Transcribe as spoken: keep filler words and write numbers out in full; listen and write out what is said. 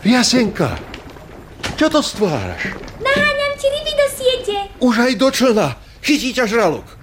Jasenka, čo to stváraš? Naháňam ti ryby do siete. Už aj do člna. Chytí ťa žralok.